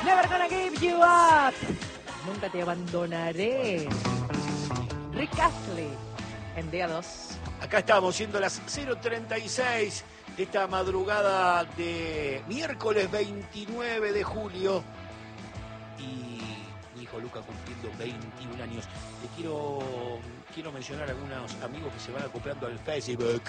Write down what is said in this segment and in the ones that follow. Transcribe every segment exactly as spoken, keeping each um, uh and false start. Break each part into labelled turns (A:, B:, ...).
A: Never gonna give you up. Nunca te abandonaré. Rick Astley en día dos.
B: Acá estamos, siendo las cero treinta y seis de esta madrugada de miércoles veintinueve de julio. Y mi hijo Luca cumpliendo veintiún años. Le quiero, quiero mencionar a algunos amigos que se van acoplando al Facebook,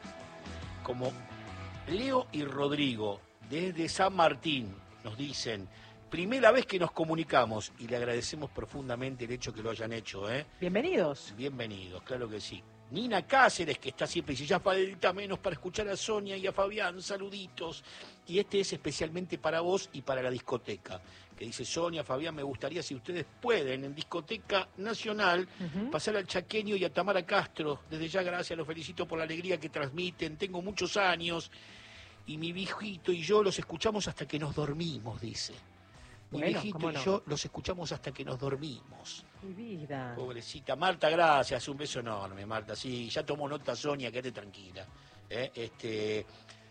B: como Leo y Rodrigo, desde San Martín, nos dicen: primera vez que nos comunicamos, y le agradecemos profundamente el hecho que lo hayan hecho, ¿eh?
A: Bienvenidos.
B: Bienvenidos, claro que sí. Nina Cáceres, que está siempre, dice: ya falta menos para escuchar a Sonia y a Fabián, saluditos. Y este es especialmente para vos y para la discoteca, que dice: Sonia, Fabián, me gustaría, si ustedes pueden, en Discoteca Nacional, uh-huh. pasar al Chaqueño y a Tamara Castro. Desde ya, gracias, los felicito por la alegría que transmiten. Tengo muchos años y mi viejito y yo los escuchamos hasta que nos dormimos, dice. Mi bueno, viejito y no? yo los escuchamos hasta que nos dormimos.
A: Mi vida.
B: Pobrecita. Marta, gracias. Un beso enorme, Marta. Sí, ya tomó nota Sonia, quédate tranquila. ¿Eh? Este,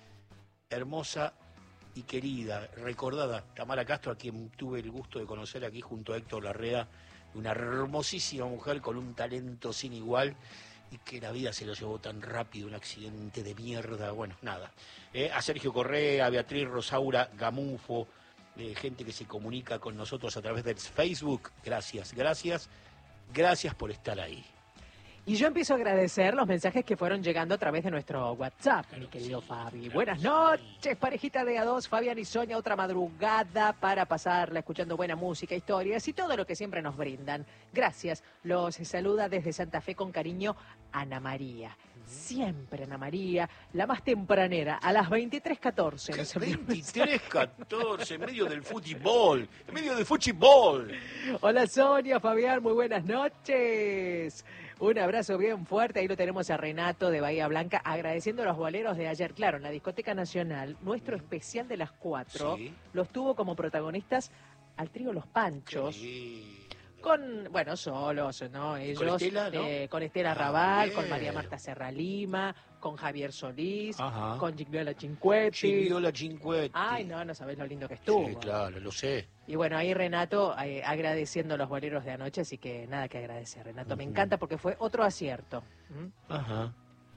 B: hermosa y querida, recordada Tamara Castro, a quien tuve el gusto de conocer aquí junto a Héctor Larrea, una hermosísima mujer con un talento sin igual, y que la vida se lo llevó tan rápido, un accidente de mierda. Bueno, nada. ¿Eh? A Sergio Correa, a Beatriz Rosaura Gamufo, Eh, gente que se comunica con nosotros a través del Facebook, gracias, gracias, gracias por estar ahí.
A: Y yo empiezo a agradecer los mensajes que fueron llegando a través de nuestro WhatsApp, claro mi querido sí, Fabi. Claro Buenas sí. noches, parejita de A dos, Fabián y Sonia, otra madrugada para pasarla escuchando buena música, historias y todo lo que siempre nos brindan. Gracias, los saluda desde Santa Fe con cariño Ana María. Siempre Ana María, la más tempranera, a las veintitrés catorce.
B: veintitrés catorce, en medio del fútbol, en medio del fútbol.
A: Hola Sonia, Fabián, muy buenas noches. Un abrazo bien fuerte, ahí lo tenemos a Renato de Bahía Blanca, agradeciendo a los boleros de ayer. Claro, en la Discoteca Nacional, nuestro especial de las cuatro, sí. los tuvo como protagonistas al trío Los Panchos. Sí. Con, bueno, solos, ¿no? Ellos, con Estela, ¿no? Eh, con Estela ah, Raval, bien. Con María Marta Serra Lima, con Javier Solís, Ajá. con Gigliola Cinquetti.
B: Gigliola Cinquetti.
A: Ay, no, no sabés lo lindo que estuvo.
B: Sí, claro, lo sé.
A: Y bueno, ahí Renato eh, agradeciendo los boleros de anoche, así que nada que agradecer, Renato. Uh-huh. Me encanta porque fue otro acierto. ¿Mm? Ajá.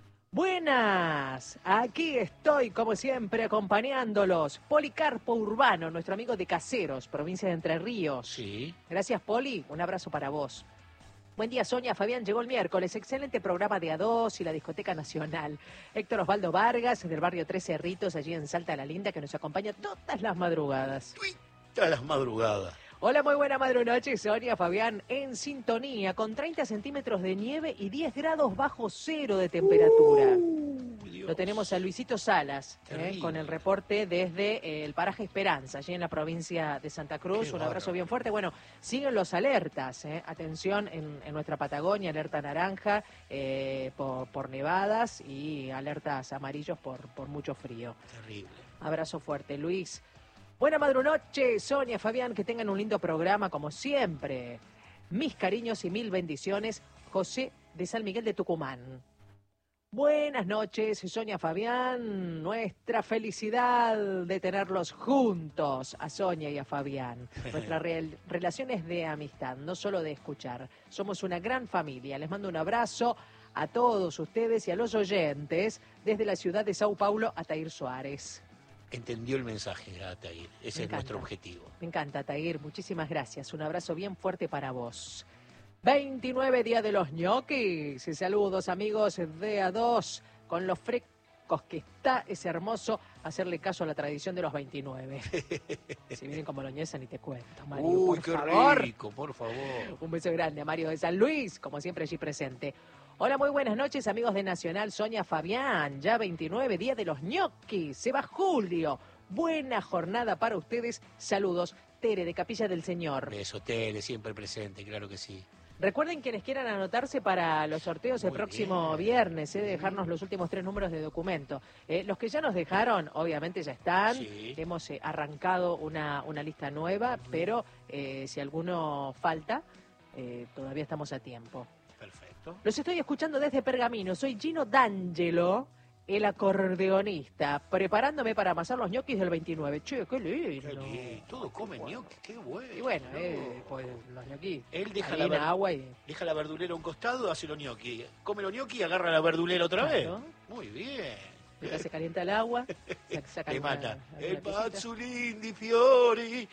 A: Buenas, aquí estoy como siempre acompañándolos. Policarpo Urbano, nuestro amigo de Caseros, provincia de Entre Ríos.
B: Sí.
A: Gracias, Poli, un abrazo para vos. Buen día, Sonia, Fabián, llegó el miércoles, excelente programa de A dos y la Discoteca Nacional. Héctor Osvaldo Vargas, del barrio Tres Cerritos, allí en Salta la Linda, que nos acompaña todas las madrugadas.
B: Todas las madrugadas.
A: Hola, muy buena madrunoche, Sonia, Fabián, en sintonía, con treinta centímetros de nieve y diez grados bajo cero de temperatura. Uh, Lo tenemos a Luisito Salas, eh, con el reporte desde eh, el paraje Esperanza, allí en la provincia de Santa Cruz. Qué Un abrazo barro. bien fuerte. Bueno, siguen los alertas, eh. atención en, en nuestra Patagonia, alerta naranja eh, por, por nevadas y alertas amarillos por, por mucho frío.
B: Terrible.
A: Abrazo fuerte, Luis. Buena madrunoche, Sonia, Fabián, que tengan un lindo programa como siempre. Mis cariños y mil bendiciones, José de San Miguel de Tucumán. Buenas noches, Sonia, Fabián, nuestra felicidad de tenerlos juntos, a Sonia y a Fabián. Nuestra re- relación es de amistad, no solo de escuchar. Somos una gran familia. Les mando un abrazo a todos ustedes y a los oyentes desde la ciudad de Sao Paulo, Atair Suárez.
B: Entendió el mensaje, Atair. Ese Me es encanta. nuestro objetivo.
A: Me encanta, Atair. Muchísimas gracias. Un abrazo bien fuerte para vos. veintinueve Día de los ñoquis. Saludos, amigos de A dos. Con los frescos que está, es hermoso hacerle caso a la tradición de los veintinueve. Si vienen con boloñesa, ni te cuento, Mario.
B: Uy,
A: por
B: qué
A: favor.
B: rico, por favor.
A: Un beso grande a Mario de San Luis, como siempre allí presente. Hola, muy buenas noches, amigos de Nacional, Sonia, Fabián. Ya veintinueve, Día de los ñoquis. Se va julio. Buena jornada para ustedes. Saludos, Tere, de Capilla del Señor.
B: Beso, Tere, siempre presente, claro que sí.
A: Recuerden, quienes quieran anotarse para los sorteos el Muy próximo bien. viernes, eh, dejarnos los últimos tres números de documento. Eh, los que ya nos dejaron, obviamente ya están. Sí. Hemos eh, arrancado una, una lista nueva, uh-huh. pero eh, si alguno falta, eh, todavía estamos a tiempo.
B: Perfecto.
A: Los estoy escuchando desde Pergamino. Soy Gino D'Angelo el acordeonista, preparándome para amasar los ñoquis del veintinueve. Che, qué lindo.
B: Qué lindo. Todos comen ñoquis, qué bueno.
A: Y bueno, eh, pues los ñoquis.
B: Él deja
A: harina,
B: la, ver...
A: agua y...
B: deja la verdulera a un costado, hace los ñoquis. Come los ñoquis y agarra la verdulera otra
A: Claro.
B: vez. Muy bien.
A: Mientras se calienta el agua, saca, saca
B: Te
A: alguna-
B: mata.
A: alguna
B: El
A: piecita.
B: Mazzolini Fiori.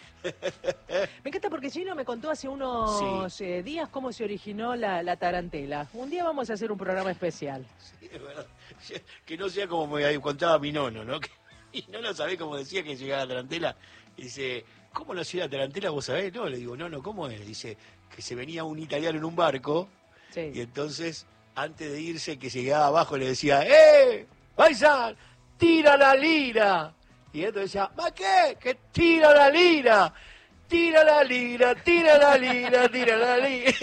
A: Me encanta porque Gino me contó hace unos
B: Sí.
A: eh, días cómo se originó la, la tarantela. Un día vamos a hacer un programa especial.
B: Sí, es verdad. Que no sea como me contaba mi nono, ¿no? Que mi nono sabés cómo decía que llegaba la tarantela. Dice, ¿cómo no hacía la tarantela? ¿Vos sabés? No, le digo, no, no, ¿cómo es? Dice, que se venía un italiano en un barco
A: Sí.
B: y entonces, antes de irse, que se quedaba abajo, le decía, ¡eh! ¡Paisán! ¡Tira la lira! Y entonces decía, ¿ma qué? ¡Que tira la lira! ¡Tira la lira! ¡Tira la lira! ¡Tira la lira!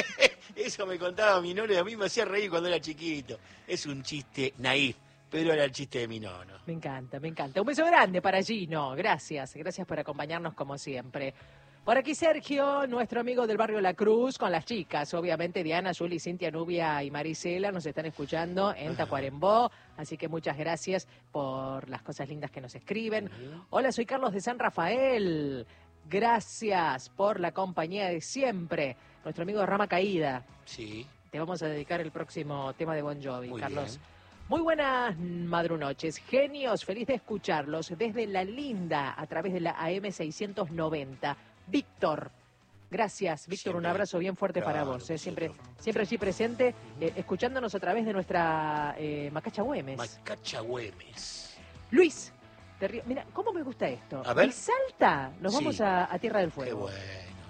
B: Eso me contaba mi nono y a mí me hacía reír cuando era chiquito. Es un chiste naif, pero era el chiste de mi nono.
A: Me encanta, me encanta. Un beso grande para Gino. Gracias, gracias por acompañarnos como siempre. Por aquí Sergio, nuestro amigo del barrio La Cruz, con las chicas. Obviamente Diana, Juli, Cintia, Nubia y Marisela nos están escuchando en Tacuarembó. Así que muchas gracias por las cosas lindas que nos escriben. Hola, soy Carlos de San Rafael. Gracias por la compañía de siempre. Nuestro amigo de Rama Caída.
B: Sí.
A: Te vamos a dedicar el próximo tema de Bon Jovi,
B: Muy
A: Carlos.
B: bien.
A: Muy buenas madrunoches, genios, feliz de escucharlos desde La Linda a través de la A M seiscientos noventa. Víctor, gracias, Víctor, un
B: Siempre.
A: abrazo bien fuerte para
B: Claro,
A: vos, eh, siempre,
B: nosotros.
A: siempre allí presente, eh, escuchándonos a través de nuestra eh, Macacha Güemes.
B: Macacha Güemes.
A: Luis, de Río- mira, ¿cómo me gusta esto?
B: A ver.
A: De Salta, nos
B: Sí.
A: vamos a, a Tierra del
B: Qué
A: Fuego.
B: bueno.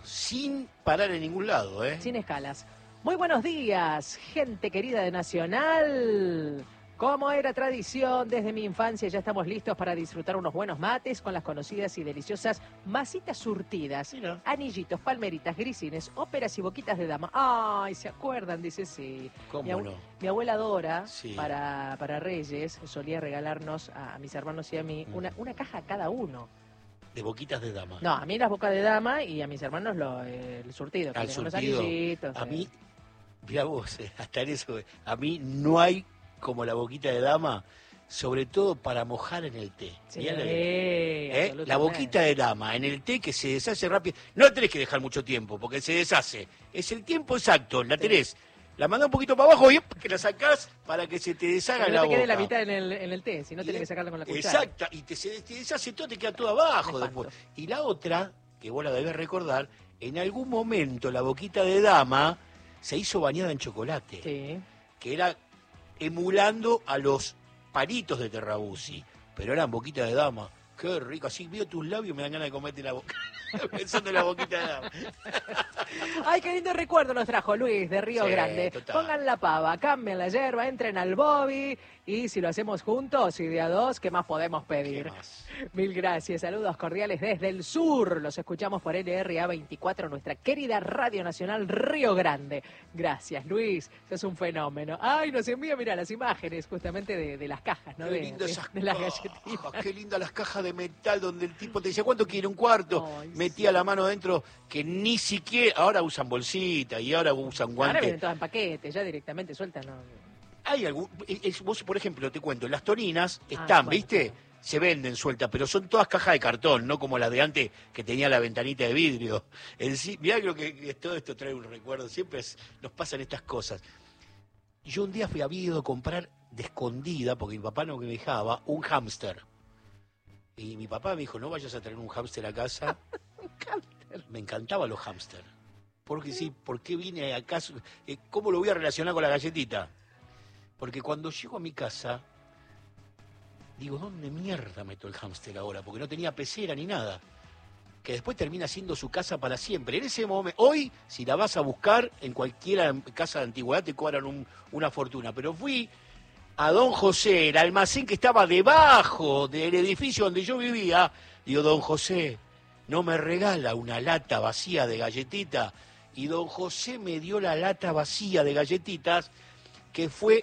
B: Sin parar en ningún lado, ¿eh?
A: Sin escalas. Muy buenos días, gente querida de Nacional. Como era tradición desde mi infancia, ya estamos listos para disfrutar unos buenos mates con las conocidas y deliciosas masitas surtidas,
B: Mira.
A: anillitos, palmeritas, grisines, óperas y boquitas de dama. Ay, ¿se acuerdan? Dice sí.
B: ¿Cómo
A: Mi, abu-
B: no?
A: mi abuela Dora,
B: Sí.
A: para, para Reyes, solía regalarnos a, a mis hermanos y a mí
B: Mm.
A: una, una caja a cada uno.
B: De boquitas de dama.
A: No, a mí las bocas de dama y a mis hermanos lo, eh, el surtido. que
B: Al
A: tenían unos
B: surtido.
A: anillitos,
B: A
A: eh.
B: mí, mirá vos, eh, hasta en eso, eh, a mí no hay como la boquita de dama, sobre todo para mojar en el té.
A: Sí,
B: Mirá lo que- ¿Eh?
A: absolutamente.
B: La boquita de dama en el té que se deshace rápido. No tenés que dejar mucho tiempo porque se deshace. Es el tiempo exacto, la
A: Sí.
B: tenés. La mandás un poquito para abajo y ¡ep! Que la sacás para que se te deshaga
A: Que
B: la
A: no te
B: boca.
A: quede la mitad en el, en el té, si no
B: Y
A: tenés
B: de-
A: que sacarla con la cuchara.
B: Exacta, y te, se te deshace todo, te queda todo abajo
A: Nefasto.
B: después. Y la otra, que vos la debes recordar, en algún momento la boquita de dama se hizo bañada en chocolate,
A: Sí.
B: que era emulando a los palitos de Terrabuzzi, pero eran boquitas de dama. Qué rico, así veo tus labios y me dan ganas de comerte la boca. Pensando en la boquita de dama.
A: Ay, qué lindo recuerdo nos trajo Luis de Río
B: Sí,
A: Grande.
B: total.
A: Pongan la pava, cambien la yerba, entren al Bobby y si lo hacemos juntos y de a dos, ¿qué más podemos
B: ¿Qué
A: pedir?
B: más?
A: Mil gracias, saludos cordiales desde el sur. Los escuchamos por L R A veinticuatro, nuestra querida Radio Nacional Río Grande. Gracias, Luis, sos un fenómeno. Ay, nos envía, mira, las imágenes justamente de, de las cajas, ¿no?
B: Qué
A: De,
B: lindo
A: de-
B: esas
A: de las
B: cajas,
A: galletitas.
B: qué lindas las cajas de metal donde el tipo te decía, ¿cuánto quiere? ¿Un cuarto?
A: Ay,
B: Metía la mano dentro, que ni siquiera, ahora usan bolsita y ahora usan
A: Ahora
B: guantes.
A: vienen todas en paquetes, ya directamente sueltan. ¿No?
B: Hay algún, es- es- vos, por ejemplo, te cuento, las torinas
A: Ah,
B: están,
A: bueno,
B: ¿viste?
A: claro.
B: Se venden sueltas, pero son todas cajas de cartón, no como las de antes que tenía la ventanita de vidrio. En sí, mirá lo que, que todo esto trae un recuerdo, siempre es- nos pasan estas cosas. Yo un día fui, había ido a comprar de escondida, porque mi papá no me dejaba, un hámster. Y mi papá me dijo, no vayas a traer un hámster a casa. Me encantaban los hámster. Porque sí, ¿por qué vine acá? Eh, ¿Cómo lo voy a relacionar con la galletita? Porque cuando llego a mi casa, digo, ¿dónde mierda meto el hámster ahora? Porque no tenía pecera ni nada. Que después termina siendo su casa para siempre. En ese momento, hoy, si la vas a buscar en cualquier casa de antigüedad, te cobran un- una fortuna. Pero fui a Don José, el almacén que estaba debajo del edificio donde yo vivía. Digo, Don José, ¿no me regala una lata vacía de galletitas? Y Don José me dio la lata vacía de galletitas, que fue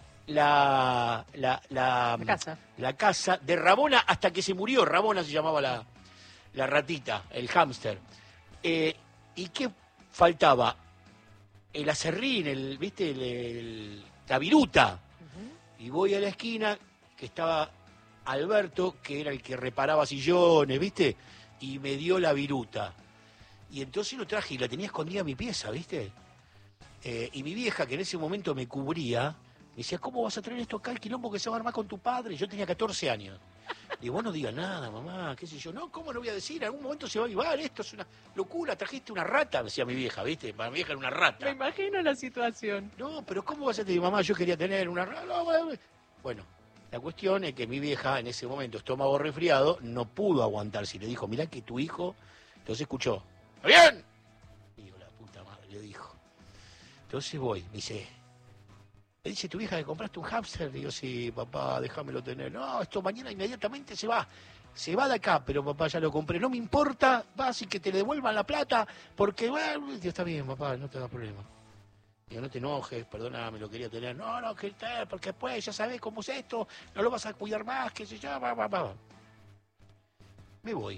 B: la, la, la,
A: La casa.
B: la casa de Ramona hasta que se murió. Ramona se llamaba la, la ratita, el hámster. Eh, ¿Y qué faltaba? El acerrín, el, ¿viste? El- el- la viruta. Y voy a la esquina, que estaba Alberto, que era el que reparaba sillones, ¿viste? Y me dio la viruta. Y entonces lo traje y la tenía escondida en mi pieza, ¿viste? Eh, y mi vieja, que en ese momento me cubría, me decía, ¿cómo vas a traer esto acá, el quilombo que se va a armar con tu padre? Yo tenía catorce años. Digo, vos no digas nada, mamá, qué sé yo. No, ¿cómo no voy a decir? En algún momento se va a avivar, esto es una locura, trajiste una rata, decía mi vieja, ¿viste? Para mi vieja era una rata.
A: Me imagino la situación.
B: No, pero ¿cómo vas a decir, mamá, yo quería tener una rata? No, bueno, la cuestión es que mi vieja, en ese momento, estómago resfriado, no pudo aguantarse. Y le dijo, mirá que tu hijo... Entonces escuchó, ¿está bien? Y digo, la puta madre, le dijo. Entonces voy, me dice... Me dice, ¿tu vieja que compraste un hámster? Digo, sí, papá, déjamelo tener. No, esto mañana inmediatamente se va. Se va de acá, pero papá, ya lo compré. No me importa, vas y que te devuelvan la plata, porque, bueno, digo, está bien, papá, no te da problema. Digo, no te enojes, perdóname, lo quería tener. No, no, que tal, porque después ya sabés cómo es esto, no lo vas a cuidar más, que se llama, va, va, va. Me voy.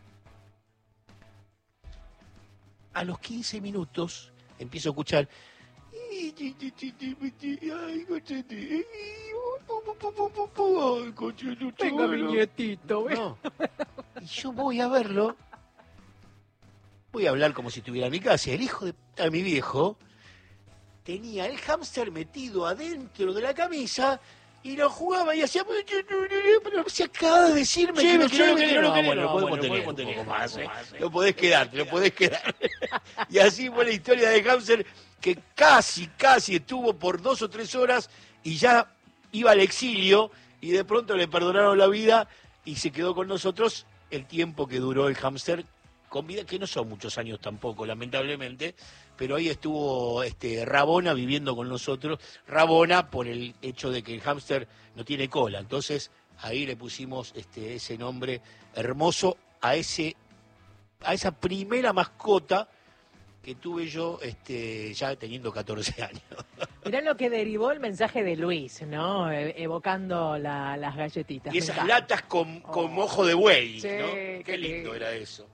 B: A los quince minutos empiezo a escuchar...
A: Venga, mi nietito.
B: No. Y yo voy a verlo. Voy a hablar como si estuviera en mi casa. El hijo de, de mi viejo tenía el hámster metido adentro de la camisa y lo jugaba y hacía... Pero se acaba de decirme
C: Sí,
B: que no,
C: que no lo
B: quiere,
C: quería,
B: no,
C: no,
B: bueno,
C: bueno,
B: lo podemos
C: bueno,
B: tener,
C: podemos
B: un
C: tener,
B: poco más,
C: un
B: ¿eh?
C: poco más, ¿eh?
B: Lo podés quedar, te lo podés quedar. Y así fue la historia de hámster, que casi, casi estuvo por dos o tres horas y ya iba al exilio y de pronto le perdonaron la vida y se quedó con nosotros el tiempo que duró el hámster, con vida que no son muchos años tampoco, lamentablemente, pero ahí estuvo este Rabona viviendo con nosotros, Rabona por el hecho de que el hámster no tiene cola, entonces ahí le pusimos este ese nombre hermoso a ese a esa primera mascota que tuve yo este ya teniendo catorce años.
A: Mirá lo que derivó el mensaje de Luis, ¿no? E- evocando la- las galletitas.
B: Y
A: Me
B: esas
A: encanta.
B: latas con, con
A: Oh.
B: ojo de buey,
A: Sí,
B: ¿no?
A: qué
B: Qué lindo
A: lindo.
B: era eso.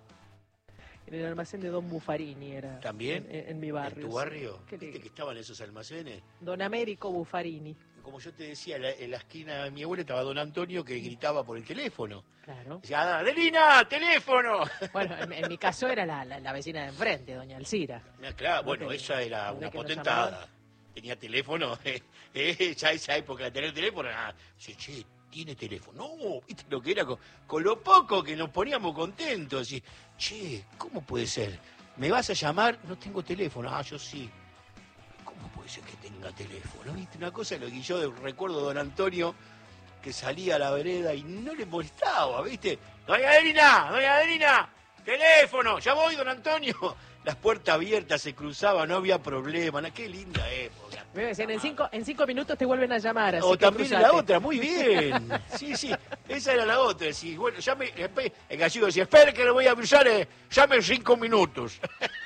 A: En el almacén de Don Buffarini era.
B: ¿También?
A: En, en- en mi barrio.
B: ¿En tu
A: sí.
B: barrio?
A: Qué
B: ¿Viste
A: lindo.
B: que estaban esos almacenes?
A: Don Américo Buffarini.
B: Como yo te decía, en la, en la esquina de mi abuela estaba don Antonio que gritaba por el teléfono.
A: Claro.
B: Decía, Adelina, teléfono.
A: Bueno, en, en mi caso era la, la, la vecina de enfrente, doña Alcira.
B: Ah, claro, bueno,
A: que-
B: ella era
A: ¿no
B: una
A: ve que nos
B: potentada.
A: llamaban?
B: Tenía teléfono, eh, eh, ya esa época de tener teléfono, ah, dice, che, tiene teléfono. No, viste lo que era con, con lo poco que nos poníamos contentos. Y, che, ¿cómo puede ser? ¿Me vas a llamar? No tengo teléfono. Ah, yo sí. ¿Cómo puede ser que tenga teléfono? ¿Viste? Una cosa, lo que yo recuerdo de don Antonio, que salía a la vereda y no le molestaba, ¿viste? Doña Adelina, doña Adelina, teléfono, ya voy, don Antonio. Las puertas abiertas se cruzaban, no había problema. ¿No? Qué linda época.
A: Me decían, en cinco, en cinco minutos te vuelven a llamar. Así
B: O
A: que
B: también
A: cruzate.
B: la otra, muy bien. Sí, sí, esa era la otra. Sí, bueno, llame, espe- el gallego decía, espere que le voy a avisar, eh, llame en cinco minutos.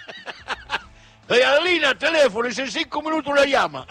B: Doña Adelina, teléfono, y en cinco minutos la llama.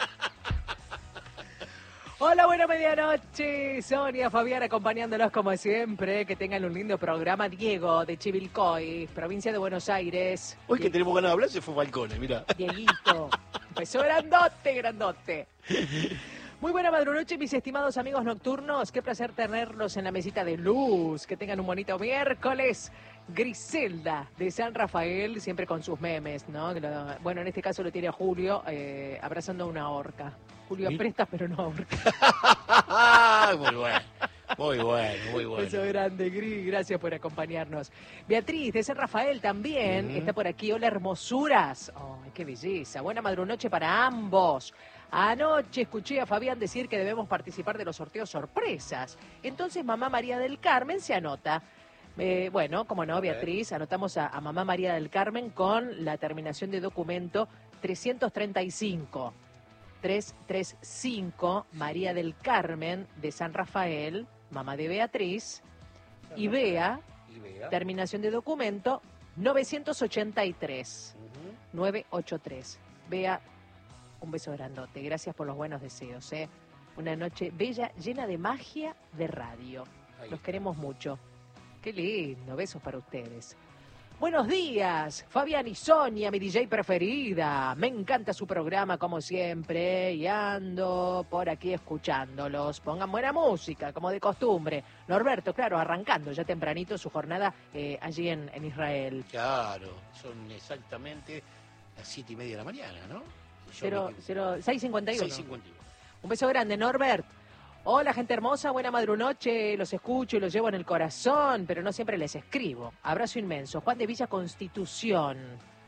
A: Hola, buena medianoche. Sonia, Fabián, acompañándolos como siempre. Que tengan un lindo programa. Diego, de Chivilcoy, provincia de Buenos Aires.
B: Hoy que tenemos ganas de hablar se fue Falcone, mira.
A: Dieguito. Empezó grandote, grandote. Muy buena madrunoche, mis estimados amigos nocturnos. Qué placer tenerlos en la mesita de luz. Que tengan un bonito miércoles. Griselda, de San Rafael, siempre con sus memes, ¿no? Que lo- Bueno, en este caso lo tiene a Julio eh, abrazando a una orca. Julio
B: ¿Sí?
A: aprieta, pero no ahorca.
B: Muy bueno, muy bueno, muy bueno.
A: Beso grande, Gris, gracias por acompañarnos. Beatriz, de San Rafael también,
B: Ujú.
A: está por aquí. Hola, hermosuras. Ay, qué belleza. Buena madrunoche para ambos. Anoche escuché a Fabián decir que debemos participar de los sorteos sorpresas. Entonces, mamá María del Carmen se anota. Eh, bueno, como no, Beatriz, anotamos a, a mamá María del Carmen con la terminación de documento trescientos treinta y cinco. trescientos treinta y cinco, María del Carmen, de San Rafael, mamá de Beatriz, y Bea,
B: Y vea.
A: terminación de documento novecientos ochenta y tres,
B: Ujú.
A: novecientos ochenta y tres. Bea, un beso grandote, gracias por los buenos deseos, ¿eh? Una noche bella, llena de magia de radio.
B: Ahí
A: Los
B: está.
A: queremos mucho. Qué lindo, besos para ustedes. Buenos días, Fabián y Sonia, mi D J preferida. Me encanta su programa como siempre y ando por aquí escuchándolos. Pongan buena música, como de costumbre. Norberto, claro, arrancando ya tempranito su jornada eh, allí en, en Israel.
B: Claro, son exactamente las siete y media de la mañana, ¿no?
A: seis cincuenta y uno.
B: seis cincuenta y uno.
A: Un beso grande, Norbert. Hola, gente hermosa, buena madrunoche, los escucho y los llevo en el corazón, pero no siempre les escribo. Abrazo inmenso. Juan de Villa Constitución,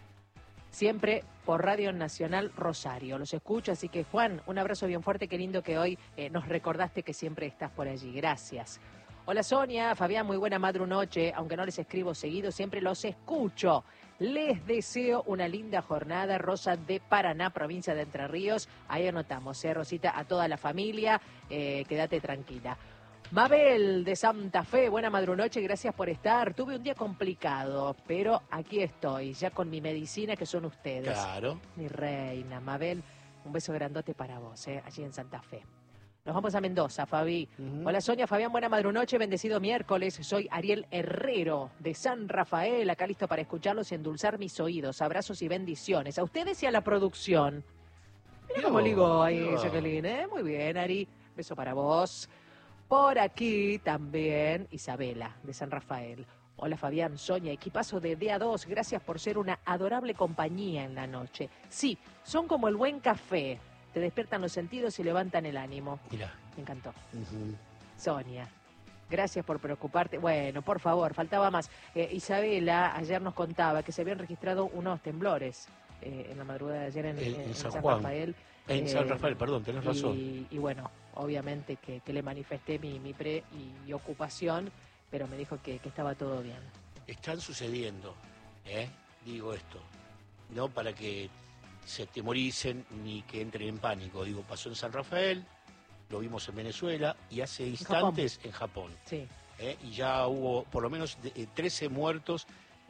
A: siempre por Radio Nacional Rosario. Los escucho, así que Juan, un abrazo bien fuerte, qué lindo que hoy eh, nos recordaste que siempre estás por allí. Gracias. Hola Sonia, Fabián, muy buena madrunoche, aunque no les escribo seguido, siempre los escucho. Les deseo una linda jornada, Rosa de Paraná, provincia de Entre Ríos. Ahí anotamos, ¿eh, Rosita? A toda la familia, eh, quédate tranquila. Mabel de Santa Fe, buena madrunoche, gracias por estar. Tuve un día complicado, pero aquí estoy, ya con mi medicina, que son ustedes.
B: Claro.
A: Mi reina, Mabel, un beso grandote para vos, ¿eh? Allí en Santa Fe. Nos vamos a Mendoza, Fabi. Uh-huh. Hola Sonia, Fabián, buena madrunoche, bendecido miércoles. Soy Ariel Herrero de San Rafael, acá listo para escucharlos y endulzar mis oídos. Abrazos y bendiciones a ustedes y a la producción. Mira cómo ligó ahí, Jacqueline, ¿eh? Muy bien, Ari. Beso para vos. Por aquí también Isabela de San Rafael. Hola Fabián, Sonia, equipazo de D A dos. Gracias por ser una adorable compañía en la noche. Sí, son como el buen café. Te despiertan los sentidos y levantan el ánimo.
B: Mira.
A: Me encantó.
B: Uh-huh.
A: Sonia, gracias por preocuparte. Bueno, por favor, faltaba más. Eh, Isabela ayer nos contaba que se habían registrado unos temblores eh, en la madrugada de ayer en,
B: en,
A: en,
B: en
A: San,
B: San
A: Rafael.
B: En eh, San Rafael, perdón, tenés
A: y,
B: razón.
A: Y bueno, obviamente que, que le manifesté mi, mi pre y, y ocupación, pero me dijo que, que estaba todo bien.
B: Están sucediendo, ¿eh? Digo esto, no para que se atemoricen ni que entren en pánico. Digo, pasó en San Rafael, lo vimos en Venezuela y hace instantes en Japón.
A: En Japón. Sí.
B: ¿Eh? Y ya hubo por lo menos de, eh, trece muertos,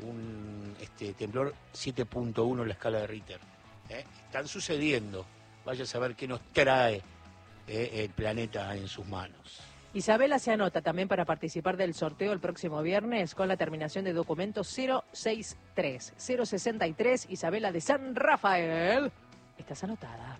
B: un este, temblor siete punto uno en la escala de Richter. ¿Eh? Están sucediendo. Vaya a saber qué nos trae eh, el planeta en sus manos.
A: Isabela se anota también para participar del sorteo el próximo viernes con la terminación de documento cero sesenta y tres. cero sesenta y tres, Isabela de San Rafael. Estás anotada.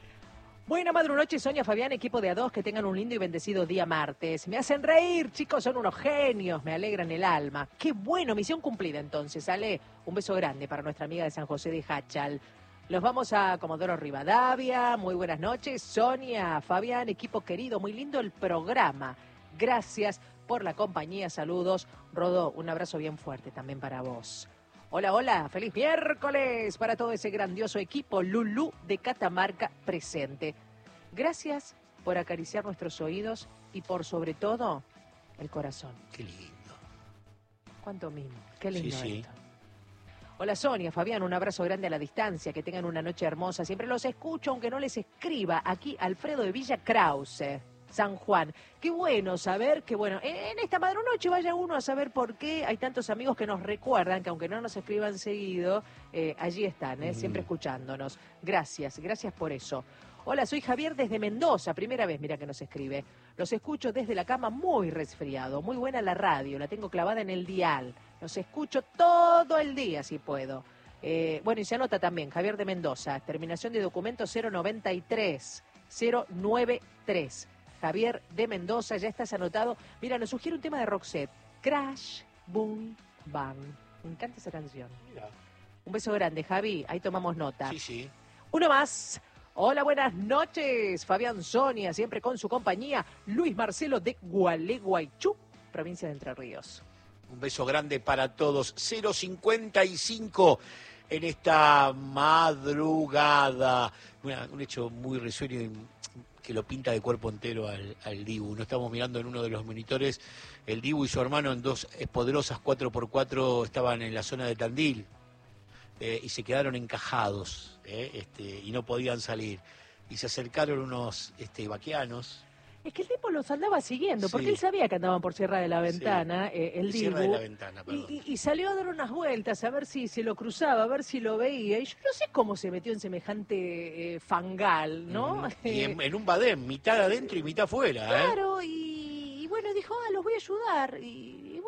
A: Buena madrunoche, Sonia, Fabián, equipo de A dos, que tengan un lindo y bendecido día martes. Me hacen reír, chicos, son unos genios, me alegran el alma. Qué bueno, misión cumplida entonces, Ale. Un beso grande para nuestra amiga de San José de Hachal. Los vamos a Comodoro Rivadavia. Muy buenas noches, Sonia, Fabián, equipo querido, muy lindo el programa. Gracias por la compañía, saludos. Rodó, un abrazo bien fuerte también para vos. Hola, hola, feliz miércoles para todo ese grandioso equipo. Lulú de Catamarca presente. Gracias por acariciar nuestros oídos y por sobre todo el corazón.
B: Qué lindo.
A: Cuánto mimo, qué lindo
B: sí,
A: esto.
B: Sí.
A: Hola Sonia, Fabián, un abrazo grande a la distancia, que tengan una noche hermosa. Siempre los escucho, aunque no les escriba. Aquí Alfredo de Villa Krause, San Juan. Qué bueno saber que, bueno, en esta madrunoche vaya uno a saber por qué hay tantos amigos que nos recuerdan, que aunque no nos escriban seguido, eh, allí están, eh, siempre escuchándonos. Gracias, gracias por eso. Hola, soy Javier desde Mendoza, primera vez, mira que nos escribe. Los escucho desde la cama muy resfriado, muy buena la radio, la tengo clavada en el dial. Los escucho todo el día si puedo. Eh, bueno, y se anota también, Javier de Mendoza, terminación de documento cero noventa y tres, cero noventa y tres. Javier de Mendoza, ya estás anotado. Mira, nos sugiere un tema de Roxette, Crash, Boom, Bang. Me encanta esa canción.
B: Mira.
A: Un beso grande, Javi, ahí tomamos nota.
B: Sí, sí.
A: Uno más. Hola, buenas noches. Fabián, Sonia, siempre con su compañía. Luis Marcelo de Gualeguaychú, provincia de Entre Ríos.
B: Un beso grande para todos. cero cincuenta y cinco en esta madrugada. Una, un hecho muy risueño y que lo pinta de cuerpo entero al, al Dibu. No estamos mirando en uno de los monitores. El Dibu y su hermano en dos poderosas cuatro por cuatro estaban en la zona de Tandil. Eh, y se quedaron encajados eh, este, y no podían salir. Y se acercaron unos este, vaquianos.
A: Es que el tipo los andaba siguiendo, porque
B: Sí.
A: él sabía que andaban por Sierra de la Ventana,
B: Sí.
A: eh, el
B: Sierra
A: Dibu,
B: de la Ventana, perdón.
A: y, y, y salió a dar unas vueltas a ver si se lo cruzaba, a ver si lo veía. Y yo no sé cómo se metió en semejante eh, fangal, ¿no?
B: Mm. Y en, en un badén, mitad adentro y mitad afuera.
A: Claro, y, y bueno, dijo, ah, los voy a ayudar. Y, y bueno,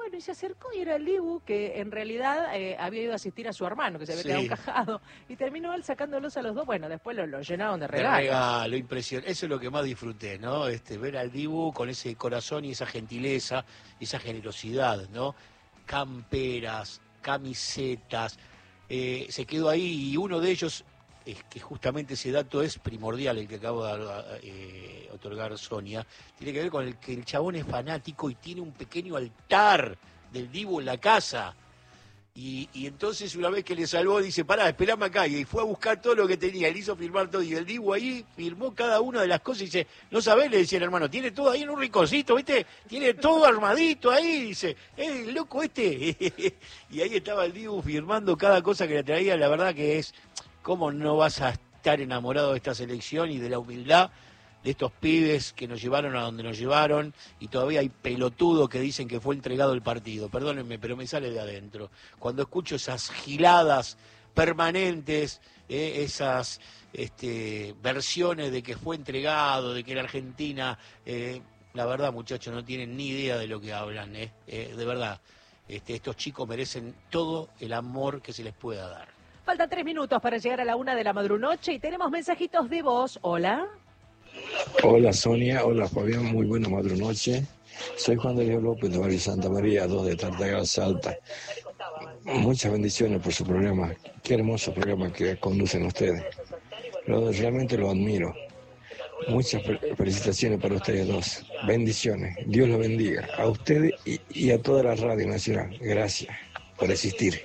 A: bueno, y se acercó y era el Dibu, que en realidad eh, había ido a asistir a su hermano, que se había
B: Sí.
A: quedado encajado, y terminó él sacándolos a los dos. Bueno, después lo, lo llenaron de
B: De
A: regalos.
B: regalo, impresionante. Eso es lo que más disfruté, ¿no? Este, ver al Dibu con ese corazón y esa gentileza, esa generosidad, ¿no? Camperas, camisetas, eh, se quedó ahí y uno de ellos, es que justamente ese dato es primordial, el que acabo de eh, otorgar Sonia, tiene que ver con el que el chabón es fanático y tiene un pequeño altar del Dibu en la casa. Y, y entonces una vez que le salvó, dice, pará, esperame acá. Y fue a buscar todo lo que tenía, le hizo firmar todo. Y el Dibu ahí firmó cada una de las cosas y dice, no sabés, le decía el hermano, tiene todo ahí en un rinconcito, ¿viste? Tiene todo armadito ahí, dice, es el loco este. Y ahí estaba el Dibu firmando cada cosa que le traía. La verdad que es, ¿cómo no vas a estar enamorado de esta selección y de la humildad de estos pibes que nos llevaron a donde nos llevaron? Y todavía hay pelotudos que dicen que fue entregado el partido, perdónenme, pero me sale de adentro. Cuando escucho esas giladas permanentes, eh, esas este, versiones de que fue entregado, de que la Argentina, eh, la verdad, muchachos, no tienen ni idea de lo que hablan, eh, eh, de verdad. Este, estos chicos merecen todo el amor que se les pueda dar.
A: Faltan tres minutos para llegar a la una de la madrunoche y tenemos mensajitos de voz. Hola.
C: Hola Sonia, hola Fabián, muy buena madrunoche. Soy Juan de Dios López de Barrio Santa María, dos de Tartagal, Salta. Muchas bendiciones por su programa. Qué hermoso programa que conducen ustedes. Lo, realmente lo admiro. Muchas felicitaciones para ustedes dos. Bendiciones. Dios los bendiga. A ustedes y, y a toda la Radio Nacional. Gracias por existir.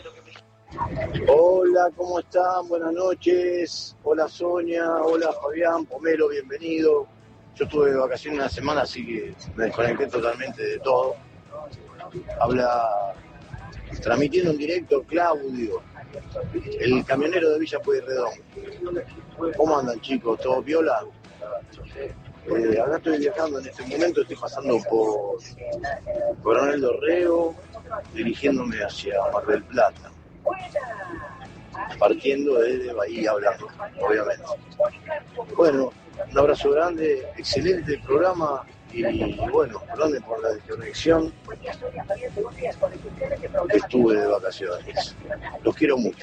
D: Hola, ¿cómo están? Buenas noches. Hola Sonia, hola Fabián, Pomelo, bienvenido. Yo estuve de vacaciones una semana, así que me desconecté totalmente de todo. Habla, transmitiendo en directo, Claudio, el camionero de Villa Pueyrredón. ¿Cómo andan, chicos? ¿Todo viola? Eh, acá estoy viajando en este momento, estoy pasando por Coronel Dorrego, dirigiéndome hacia Mar del Plata. Partiendo desde Bahía Blanca, obviamente. Bueno, un abrazo grande, excelente programa y bueno, perdón por la desconexión. Estuve de vacaciones. Los quiero mucho.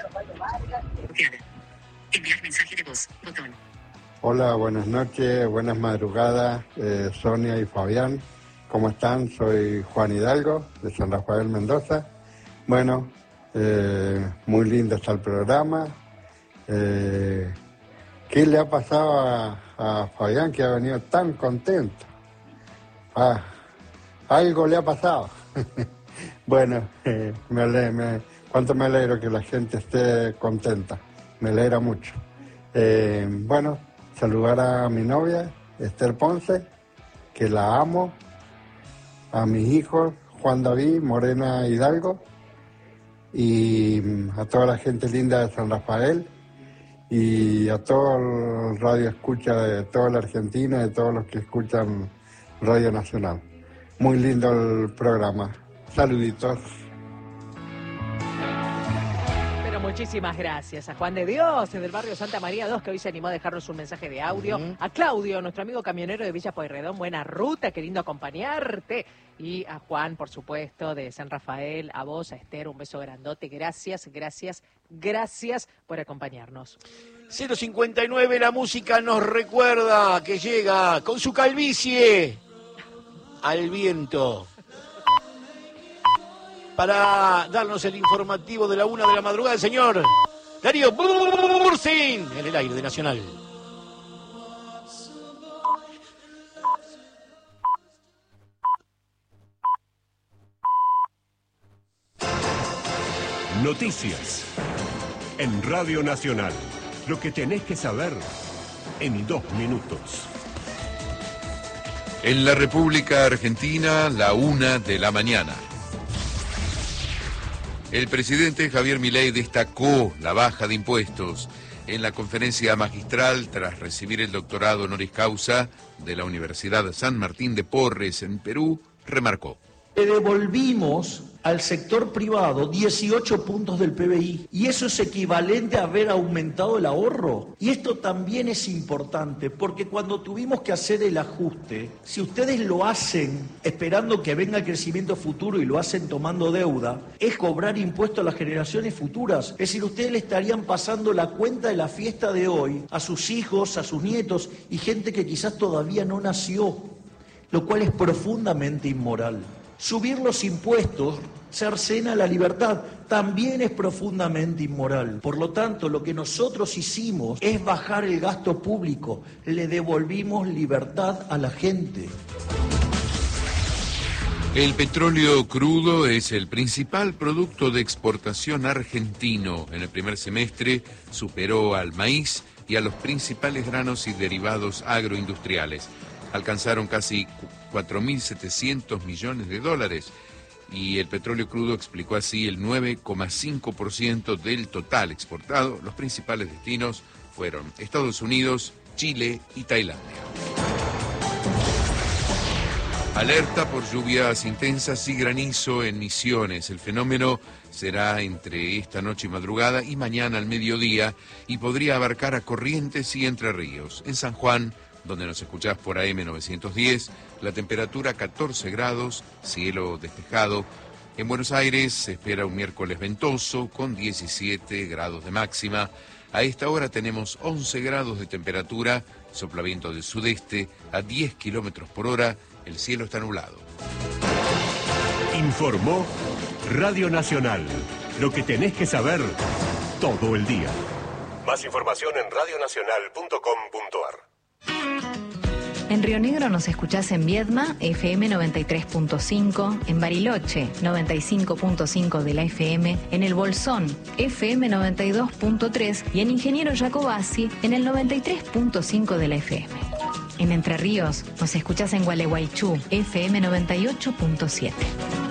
E: Enviar mensaje de voz, botón.
F: Hola, buenas noches, buenas madrugadas, eh, Sonia y Fabián. ¿Cómo están? Soy Juan Hidalgo, de San Rafael, Mendoza. Bueno, Eh, muy lindo está el programa. Eh, ¿Qué le ha pasado a, a Fabián que ha venido tan contento? Ah, algo le ha pasado. Bueno, eh, me ale, me, cuánto me alegro que la gente esté contenta. Me alegra mucho. Eh, bueno, saludar a mi novia, Esther Ponce, que la amo. A mis hijos, Juan David, Morena Hidalgo. Y a toda la gente linda de San Rafael y a todo el radio escucha de toda la Argentina, de todos los que escuchan Radio Nacional. Muy lindo el programa. Saluditos.
A: Pero muchísimas gracias a Juan de Dios, del barrio Santa María dos, que hoy se animó a dejarnos un mensaje de audio. Uh-huh. A Claudio, nuestro amigo camionero de Villa Pueyrredón, buena ruta, qué lindo acompañarte. Y a Juan, por supuesto, de San Rafael, a vos, a Esther, un beso grandote. Gracias, gracias, gracias por acompañarnos.
B: cero cincuenta y nueve, la música nos recuerda que llega con su calvicie al viento para darnos el informativo de la una de la madrugada, el señor Darío Bursin, en el aire de Nacional.
G: Noticias en Radio Nacional. Lo que tenés que saber en dos minutos.
H: En la República Argentina, la una de la mañana. El presidente Javier Milei destacó la baja de impuestos en la conferencia magistral tras recibir el doctorado honoris causa de la Universidad San Martín de Porres en Perú. Remarcó:
I: Le devolvimos al sector privado dieciocho puntos del P B I. ¿Y eso es equivalente a haber aumentado el ahorro? Y esto también es importante, porque cuando tuvimos que hacer el ajuste, si ustedes lo hacen esperando que venga el crecimiento futuro y lo hacen tomando deuda, es cobrar impuestos a las generaciones futuras. Es decir, ustedes le estarían pasando la cuenta de la fiesta de hoy a sus hijos, a sus nietos y gente que quizás todavía no nació, lo cual es profundamente inmoral. Subir los impuestos cercena la libertad, también es profundamente inmoral. Por lo tanto, lo que nosotros hicimos es bajar el gasto público, le devolvimos libertad a la gente.
H: El petróleo crudo es el principal producto de exportación argentino. En el primer semestre superó al maíz y a los principales granos y derivados agroindustriales. Alcanzaron casi cuatro mil setecientos millones de dólares y el petróleo crudo explicó así el nueve coma cinco por ciento del total exportado. Los principales destinos fueron Estados Unidos, Chile y Tailandia. Alerta por lluvias intensas y granizo en Misiones. El fenómeno será entre esta noche y madrugada y mañana al mediodía y podría abarcar a Corrientes y Entre Ríos. En San Juan, donde nos escuchás por A M novecientos diez, la temperatura catorce grados, cielo despejado. En Buenos Aires se espera un miércoles ventoso con diecisiete grados de máxima. A esta hora tenemos once grados de temperatura, sopla viento del sudeste a diez kilómetros por hora, el cielo está nublado.
G: Informó Radio Nacional, lo que tenés que saber todo el día. Más información en radio nacional punto com punto a r.
J: En Río Negro nos escuchás en Viedma, F M noventa y tres punto cinco, en Bariloche, noventa y cinco punto cinco de la F M, en El Bolsón, F M noventa y dos punto tres y en Ingeniero Jacobasi, en el noventa y tres punto cinco de la F M. En Entre Ríos nos escuchás en Gualeguaychú, F M noventa y ocho punto siete.